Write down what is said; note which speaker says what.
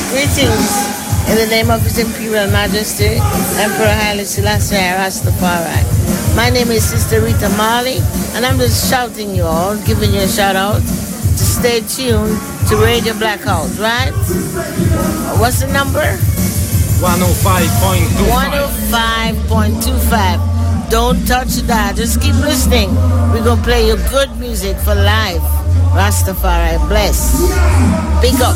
Speaker 1: Greetings in the name of His Imperial Majesty, Emperor Haile Selassie Rastafari. My name is Sister Rita Marley, and I'm just shouting you all, giving you a shout out to stay tuned to Radio Blackout, right? What's the number?
Speaker 2: 105.25.
Speaker 1: 105.25. Don't touch that. Just keep listening. We're going to play you good music for life. Rastafari bless. Big up.